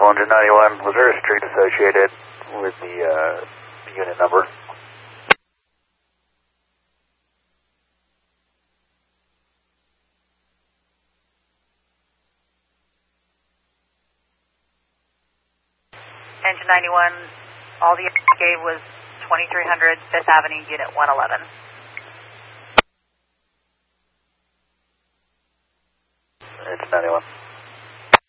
Bravo Engine 91, was there a street associated with the unit number? Engine 91, all the gave was 2300 5th Avenue, Unit 111. Engine 91.